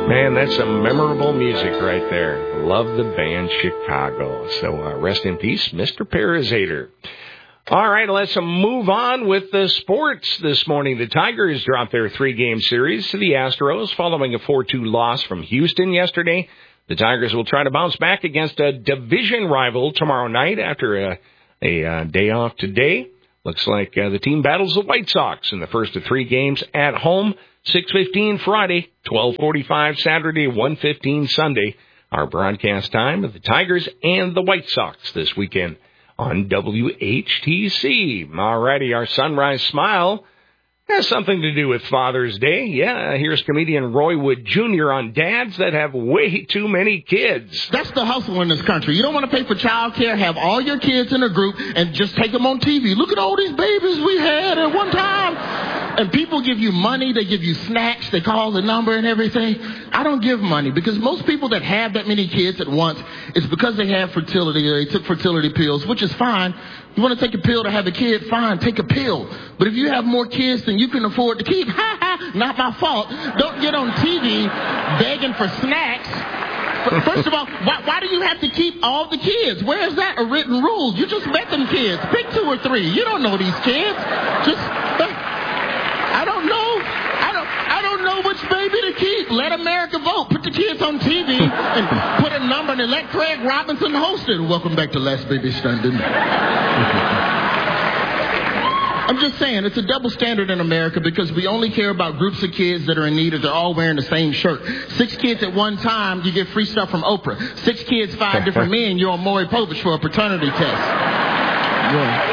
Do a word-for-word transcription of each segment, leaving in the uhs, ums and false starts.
Man, that's some memorable music right there. Love the band Chicago. So uh, rest in peace, Mister Parazator. All right, let's move on with the sports this morning. The Tigers dropped their three-game series to the Astros following a four two loss from Houston yesterday. The Tigers will try to bounce back against a division rival tomorrow night after a, a, a day off today. Looks like uh, the team battles the White Sox in the first of three games at home. six fifteen Friday, twelve forty-five Saturday, one fifteen Sunday. Our broadcast time of the Tigers and the White Sox this weekend on W H T C. All righty, our Sunrise Smile has something to do with Father's Day. Yeah, here's comedian Roy Wood Junior on dads that have way too many kids. That's the hustle in this country. You don't want to pay for child care, have all your kids in a group, and just take them on T V. Look at all these babies we had at one time. And people give you money, they give you snacks, they call the number and everything. I don't give money because most people that have that many kids at once, it's because they have fertility or they took fertility pills, which is fine. You want to take a pill to have a kid? Fine, take a pill. But if you have more kids than you can afford to keep, ha ha, not my fault. Don't get on T V begging for snacks. First of all, why, why do you have to keep all the kids? Where is that a written rule? You just met them kids. Pick two or three. You don't know these kids. Just... Uh, I don't know. I don't I don't know which baby to keep. Let America vote. Put the kids on T V and put a number and let Craig Robinson host it. Welcome back to Last Baby Standing. I'm just saying, it's a double standard in America because we only care about groups of kids that are in need or they're all wearing the same shirt. Six kids at one time, you get free stuff from Oprah. Six kids, five different men, you're on Maury Povich for a paternity test. Yeah.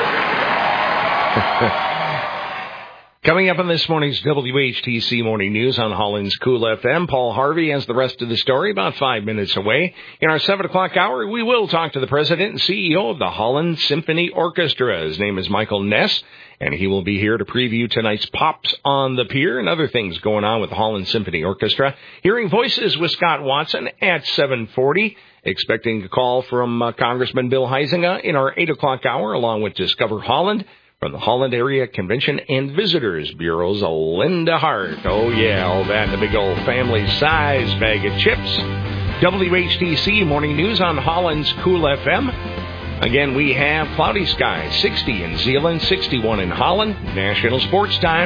Coming up on this morning's W H T C Morning News on Holland's Cool F M, Paul Harvey has the rest of the story about five minutes away. In our seven o'clock hour, we will talk to the president and C E O of the Holland Symphony Orchestra. His name is Michael Ness, and he will be here to preview tonight's Pops on the Pier and other things going on with the Holland Symphony Orchestra. Hearing Voices with Scott Watson at seven forty. Expecting a call from uh, Congressman Bill Huizenga in our eight o'clock hour, along with Discover Holland. From the Holland Area Convention and Visitors Bureau's Linda Hart. Oh, yeah, all that in the big old family-sized bag of chips. W H T C Morning News on Holland's Cool F M. Again, we have cloudy skies, sixty in Zeeland, sixty-one in Holland. National Sports Time.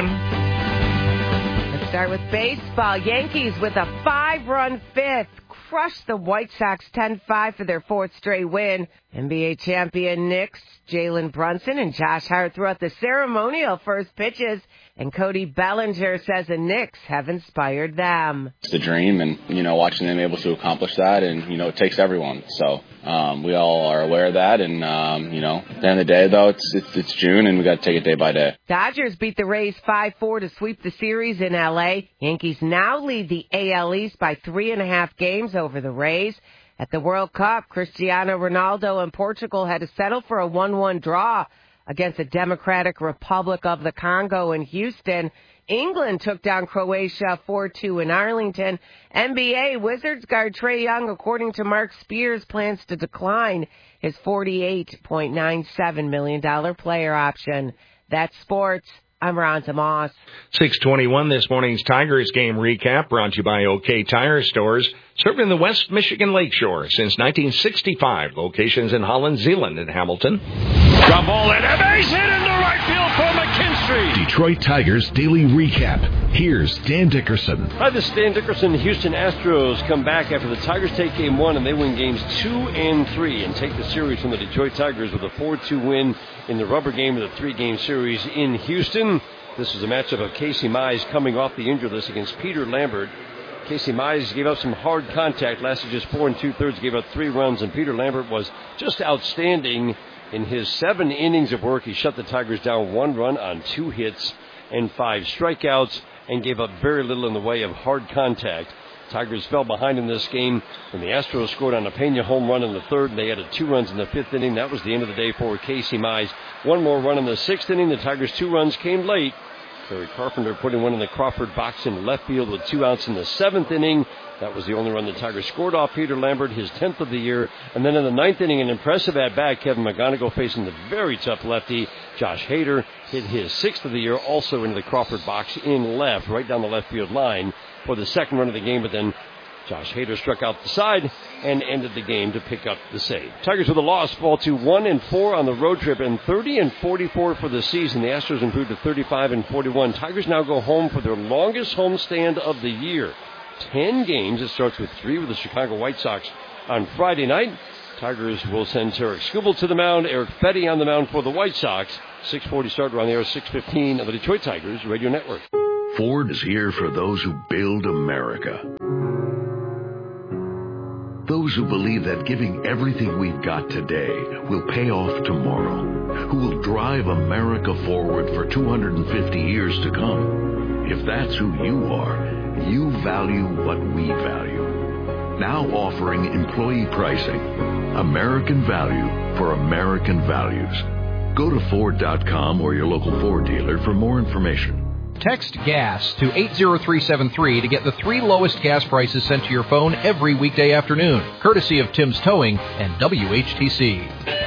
Let's start with baseball. Yankees with a five-run fifth. Crushed the White Sox ten five for their fourth straight win. N B A champion Knicks, Jalen Brunson and Josh Hart threw out the ceremonial first pitches, and Cody Bellinger says the Knicks have inspired them. It's the dream, and, you know, watching them able to accomplish that, and, you know, it takes everyone. So um, we all are aware of that, and, um, you know, at the end of the day, though, it's, it's, it's June, and we got to take it day by day. Dodgers beat the Rays five four to sweep the series in L A. Yankees now lead the A L East by three and a half games over the Rays. At the World Cup, Cristiano Ronaldo and Portugal had to settle for a one one draw against the Democratic Republic of the Congo in Houston. England took down Croatia four two in Arlington. N B A Wizards guard Trae Young, according to Mark Spears, plans to decline his forty-eight point nine seven million dollars player option. That's sports. I'm Ronza Moss. six twenty-one this morning's Tigers game recap brought to you by OK Tire Stores, serving the West Michigan Lakeshore since nineteen sixty-five. Locations in Holland, Zeeland, and Hamilton. Ground ball and a base hit into right field for McKinstry. Detroit Tigers Daily Recap. Here's Dan Dickerson. Hi, this is Dan Dickerson. The Houston Astros come back after the Tigers take game one, and they win games two and three and take the series from the Detroit Tigers with a four two win in the rubber game of the three-game series in Houston. This is a matchup of Casey Mize coming off the injured list against Peter Lambert. Casey Mize gave up some hard contact, lasted just four and two-thirds, gave up three runs, and Peter Lambert was just outstanding in his seven innings of work. He shut the Tigers down one run on two hits and five strikeouts and gave up very little in the way of hard contact. Tigers fell behind in this game, and the Astros scored on a Pena home run in the third, and they added two runs in the fifth inning. That was the end of the day for Casey Mize. One more run in the sixth inning. The Tigers' two runs came late. Terry Carpenter putting one in the Crawford box in left field with two outs in the seventh inning. That was the only run the Tigers scored off Peter Lambert, his tenth of the year. And then in the ninth inning, an impressive at-bat, Kevin McGonigal facing the very tough lefty. Josh Hader hit his sixth of the year, also into the Crawford box in left, right down the left field line for the second run of the game. But then Josh Hader struck out the side and ended the game to pick up the save. Tigers with a loss fall to one and four on the road trip and thirty and forty-four for the season. The Astros improved to thirty-five and forty-one. Tigers now go home for their longest homestand of the year. Ten games. It starts with three with the Chicago White Sox on Friday night. Tigers will send Tarek Skubal to the mound. Eric Fetty on the mound for the White Sox. six forty start around the air, six fifteen of the Detroit Tigers Radio Network. Ford is here for those who build America. Those who believe that giving everything we've got today will pay off tomorrow. Who will drive America forward for two hundred fifty years to come. If that's who you are, you value what we value. Now offering employee pricing. American value for American values. Go to Ford dot com or your local Ford dealer for more information. Text GAS to eight zero three seven three to get the three lowest gas prices sent to your phone every weekday afternoon, courtesy of Tim's Towing and W H T C.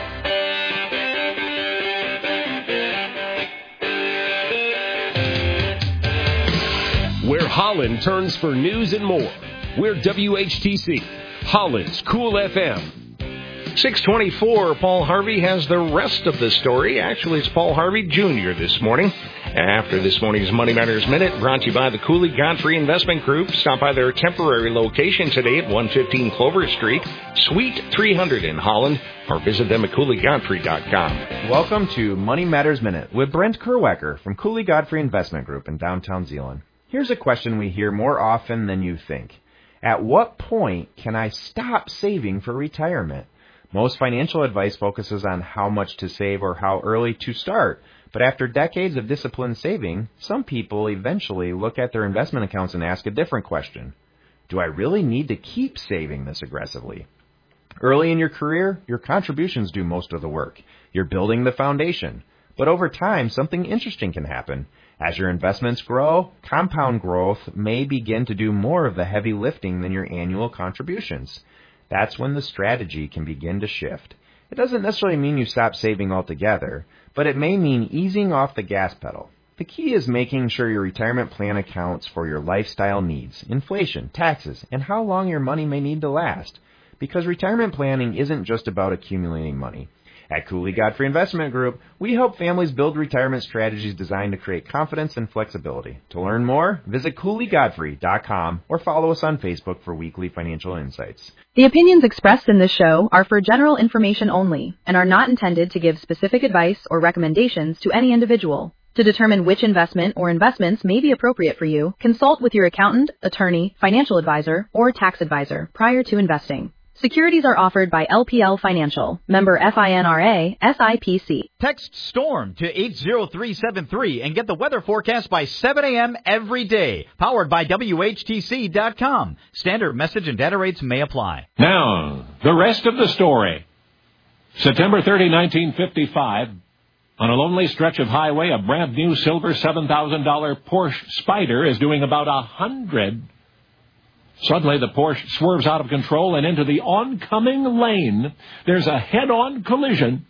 Where Holland turns for news and more. We're W H T C, Holland's Cool F M. six twenty-four, Paul Harvey has the rest of the story. Actually, it's Paul Harvey Junior this morning. After this morning's Money Matters Minute, brought to you by the Cooley Godfrey Investment Group. Stop by their temporary location today at one fifteen Clover Street, Suite three hundred in Holland, or visit them at Cooley Godfrey dot com. Welcome to Money Matters Minute with Brent Kerwecker from Cooley Godfrey Investment Group in downtown Zeeland. Here's a question we hear more often than you think. At what point can I stop saving for retirement? Most financial advice focuses on how much to save or how early to start. But after decades of disciplined saving, some people eventually look at their investment accounts and ask a different question. Do I really need to keep saving this aggressively? Early in your career, your contributions do most of the work. You're building the foundation. But over time, something interesting can happen. As your investments grow, compound growth may begin to do more of the heavy lifting than your annual contributions. That's when the strategy can begin to shift. It doesn't necessarily mean you stop saving altogether, but it may mean easing off the gas pedal. The key is making sure your retirement plan accounts for your lifestyle needs, inflation, taxes, and how long your money may need to last. Because retirement planning isn't just about accumulating money. At Cooley Godfrey Investment Group, we help families build retirement strategies designed to create confidence and flexibility. To learn more, visit Cooley Godfrey dot com or follow us on Facebook for weekly financial insights. The opinions expressed in this show are for general information only and are not intended to give specific advice or recommendations to any individual. To determine which investment or investments may be appropriate for you, consult with your accountant, attorney, financial advisor, or tax advisor prior to investing. Securities are offered by L P L Financial, member FINRA, S I P C. Text STORM to eight zero three seven three and get the weather forecast by seven a.m. every day. Powered by W H T C dot com. Standard message and data rates may apply. Now, the rest of the story. September thirtieth, nineteen fifty-five, on a lonely stretch of highway, a brand new silver seven thousand dollars Porsche Spyder is doing about a hundred. Suddenly, the Porsche swerves out of control and into the oncoming lane. There's a head-on collision.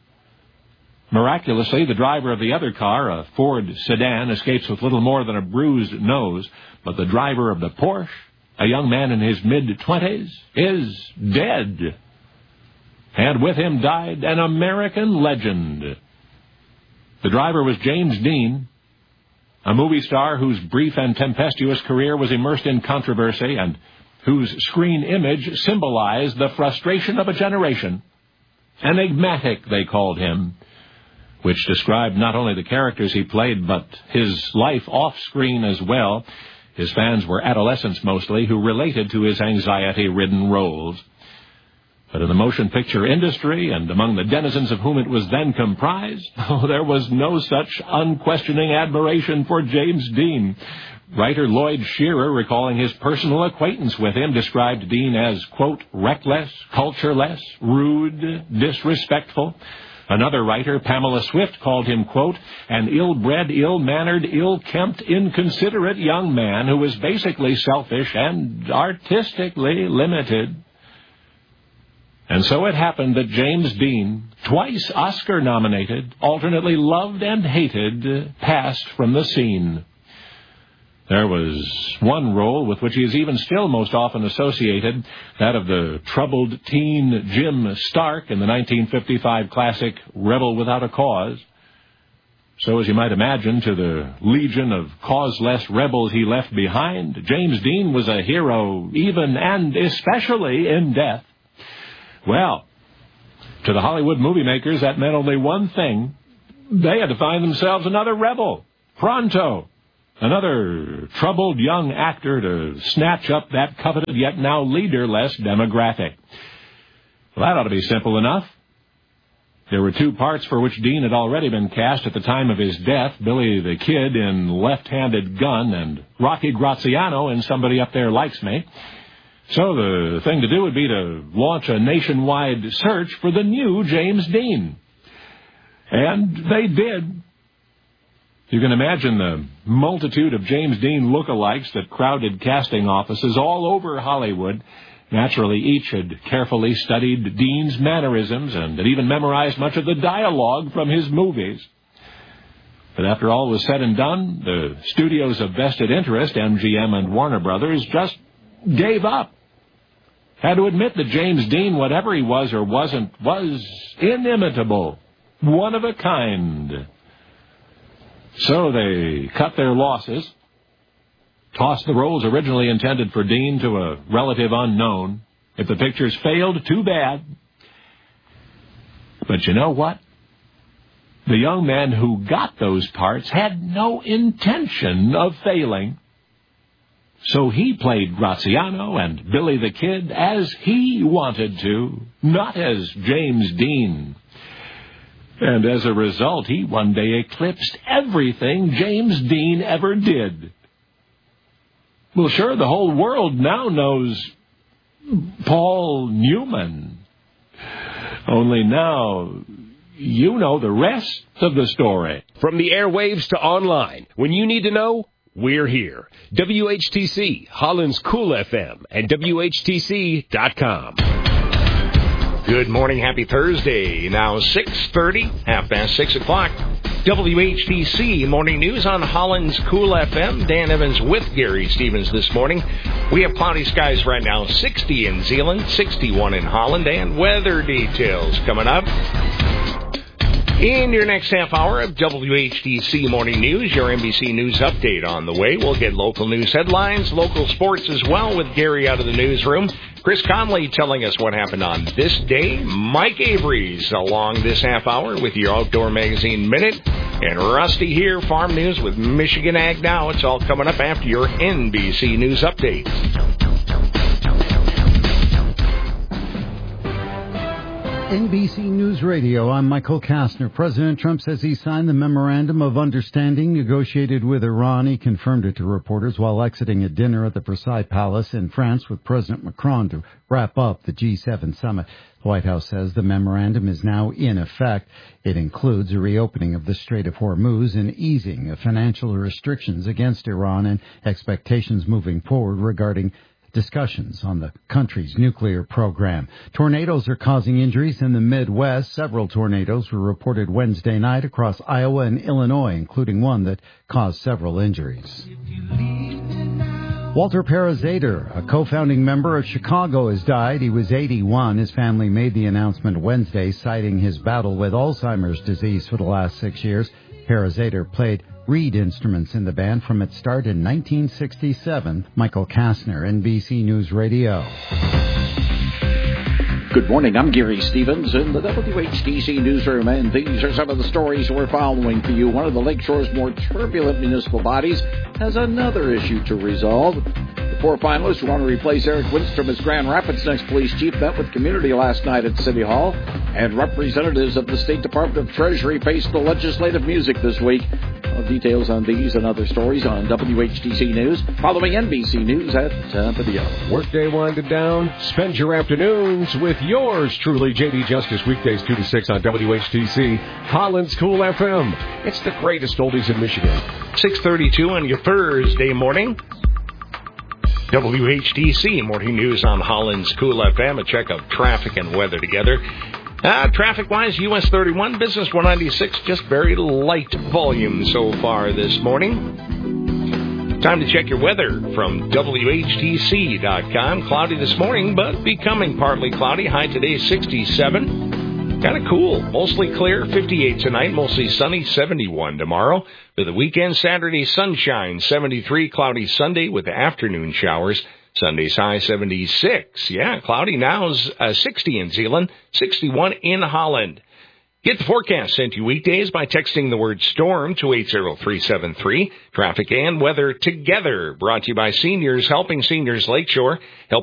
Miraculously, the driver of the other car, a Ford sedan, escapes with little more than a bruised nose. But the driver of the Porsche, a young man in his mid-twenties, is dead. And with him died an American legend. The driver was James Dean, a movie star whose brief and tempestuous career was immersed in controversy and whose screen image symbolized the frustration of a generation. Enigmatic, they called him, which described not only the characters he played, but his life off-screen as well. His fans were adolescents mostly, who related to his anxiety-ridden roles. But in the motion picture industry, and among the denizens of whom it was then comprised, oh, there was no such unquestioning admiration for James Dean. Writer Lloyd Shearer, recalling his personal acquaintance with him, described Dean as, quote, reckless, cultureless, rude, disrespectful. Another writer, Pamela Swift, called him, quote, an ill-bred, ill-mannered, ill-kempt, inconsiderate young man who was basically selfish and artistically limited. And so it happened that James Dean, twice Oscar-nominated, alternately loved and hated, passed from the scene. There was one role with which he is even still most often associated, that of the troubled teen Jim Stark in the nineteen fifty-five classic Rebel Without a Cause. So, as you might imagine, to the legion of causeless rebels he left behind, James Dean was a hero even and especially in death. Well, to the Hollywood movie makers, that meant only one thing. They had to find themselves another rebel, pronto. Another troubled young actor to snatch up that coveted yet now leaderless demographic. Well, that ought to be simple enough. There were two parts for which Dean had already been cast at the time of his death, Billy the Kid in Left-Handed Gun and Rocky Graziano in Somebody Up There Likes Me. So the thing to do would be to launch a nationwide search for the new James Dean. And they did. You can imagine the multitude of James Dean lookalikes that crowded casting offices all over Hollywood. Naturally, each had carefully studied Dean's mannerisms and had even memorized much of the dialogue from his movies. But after all was said and done, the studios of vested interest, M G M and Warner Brothers, just gave up. Had to admit that James Dean, whatever he was or wasn't, was inimitable, one of a kind. So they cut their losses, tossed the roles originally intended for Dean to a relative unknown. If the pictures failed, too bad. But you know what? The young man who got those parts had no intention of failing. So he played Graziano and Billy the Kid as he wanted to, not as James Dean. And as a result, he one day eclipsed everything James Dean ever did. Well, sure, the whole world now knows Paul Newman. Only now you know the rest of the story. From the airwaves to online, when you need to know, we're here. W H T C, Holland's Cool F M, and W H T C dot com. Good morning, happy Thursday. Now six thirty, half past six o'clock. W H T C Morning News on Holland's Cool F M. Dan Evans with Gary Stevens this morning. We have cloudy skies right now, sixty in Zeeland, sixty-one in Holland, and weather details coming up. In your next half hour of W H T C Morning News, your N B C News update on the way. We'll get local news headlines, local sports as well with Gary out of the newsroom. Chris Conley telling us what happened on this day. Mike Avery's along this half hour with your Outdoor Magazine Minute. And Rusty here, Farm News with Michigan Ag Now. It's all coming up after your N B C News update. N B C News Radio, I'm Michael Kastner. President Trump says he signed the memorandum of understanding negotiated with Iran. He confirmed it to reporters while exiting a dinner at the Versailles Palace in France with President Macron to wrap up the G seven summit. The White House says the memorandum is now in effect. It includes a reopening of the Strait of Hormuz and easing of financial restrictions against Iran and expectations moving forward regarding discussions on the country's nuclear program. Tornadoes are causing injuries in the Midwest. Several tornadoes were reported Wednesday night across Iowa and Illinois, including one that caused several injuries. Walter Parazater, a co-founding member of Chicago, has died. He was eighty-one. His family made the announcement Wednesday, citing his battle with Alzheimer's disease for the last six years. Parazater played reed instruments in the band from its start in nineteen sixty-seven. Michael Kastner, N B C News Radio. Good morning, I'm Gary Stevens in the W H T C newsroom, and these are some of the stories we're following for you. One of the Lakeshore's more turbulent municipal bodies has another issue to resolve. The four finalists who want to replace Eric Winstrom as Grand Rapids' next police chief met with community last night at City Hall, and representatives of the State Department of Treasury faced the legislative music this week. All details on these and other stories on W H T C News, following N B C News at the top of the hour. Workday winded down. Spend your afternoons with yours truly, J D Justice, weekdays two to six on W H T C, Holland's Cool F M. It's the greatest oldies in Michigan. six thirty-two on your Thursday morning. W H T C Morning News on Holland's Cool F M. A check of traffic and weather together. Uh, traffic-wise, U S thirty-one, Business one ninety-six, just very light volume so far this morning. Time to check your weather from W H T C dot com. Cloudy this morning, but becoming partly cloudy. High today sixty-seven. Kind of cool. Mostly clear. fifty-eight tonight. Mostly sunny. seventy-one tomorrow. For the weekend, Saturday, sunshine. seventy-three. Cloudy Sunday with afternoon showers. Sunday's high seventy-six. Yeah, cloudy now's uh, sixty in Zeeland. sixty-one in Holland. Get the forecast sent to you weekdays by texting the word storm to eight zero three seven three. Traffic and weather together. Brought to you by Seniors Helping Seniors Lakeshore. Help